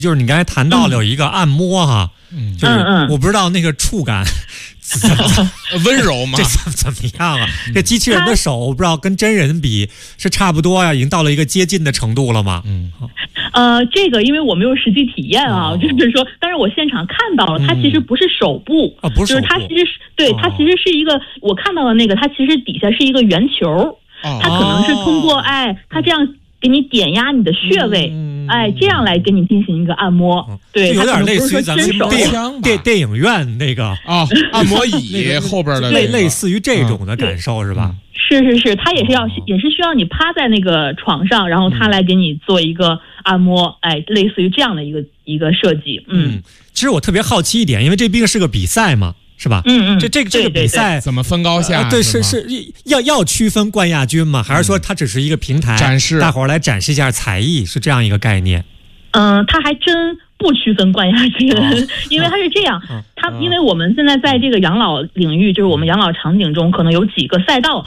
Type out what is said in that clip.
就是你刚才谈到了有一个按摩哈，就是我不知道那个触感温柔吗？ 这怎么样啊？这机器人的手我不知道跟真人比是差不多呀，已经到了一个接近的程度了吗？ 这个因为我没有实际体验啊，就是说，但是我现场看到了，它其实不是手部啊，不是手部，就是它其实是对，它其实是一个我看到的那个，它其实底下是一个圆球，它可能是通过它这样给你点压你的穴位，这样来给你进行一个按摩，对， 有点类似于咱们电影院那个按摩椅后边的， 类似于这种的感受是吧？ 是，它也是需要你趴在那个床上，然后它来给你做一个按摩，类似于这样的一个设计。 其实我特别好奇一点，因为这毕竟是个比赛嘛。是吧？这个比赛怎么分高下？ 对，是要区分冠亚军吗？还是说它只是一个平台展示， 大伙儿来展示一下才艺，是这样一个概念？ 它还真不区分冠亚军，因为它是这样，因为我们现在在这个养老领域，就是我们养老场景中，可能有几个赛道